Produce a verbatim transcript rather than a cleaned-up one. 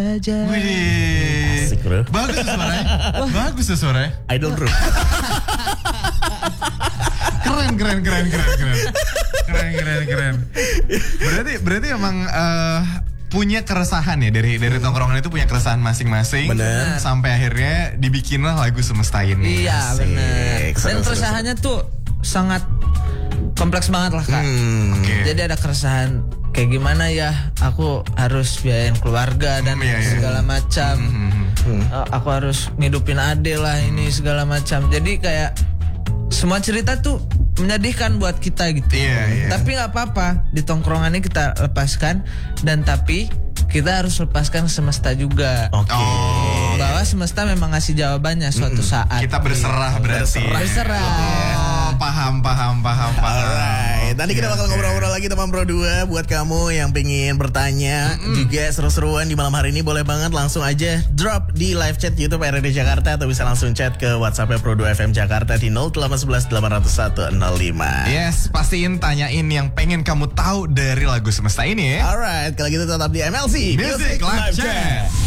aja. Wih, asik bro. bagus tuh suaranya. Bagus tuh suaranya. Idol bro. Keren, keren, keren, keren, keren, keren, keren, keren. Berarti, berarti emang uh, punya keresahan ya dari dari tongkrongan itu punya keresahan masing-masing. Bener. Sampai akhirnya dibikinlah lagu Semesta ini. Iya Asik. benar. Seru, Dan seru, keresahannya tuh sangat kompleks banget lah kak. Hmm. Oke. Jadi ada keresahan kayak gimana ya, aku harus biayain keluarga dan Hmm, iya, iya. segala macam. Hmm. Uh, aku harus ngidupin ade lah ini segala macam. Jadi kayak semua cerita tuh menyedihkan buat kita gitu. Iya, iya. Tapi nggak apa-apa, di tongkrongan ini kita lepaskan, dan tapi kita harus lepaskan semesta juga. Oke. Oh, Bahwa semesta memang ngasih jawabannya suatu saat. kita berserah berarti. Berserah. Oh, paham, paham, paham, paham. Alright, nanti kita Oke, bakal oke. ngobrol-ngobrol lagi teman Pro dua. Buat kamu yang pengen bertanya juga seru-seruan di malam hari ini, boleh banget langsung aja drop di live chat YouTube R R D Jakarta, atau bisa langsung chat ke WhatsApp Pro dua F M Jakarta di nol delapan satu satu delapan nol satu nol lima. Yes, pastiin tanyain yang pengen kamu tahu dari lagu Semesta ini ya. Alright, kalau gitu tetap di M L C Music Live Chat.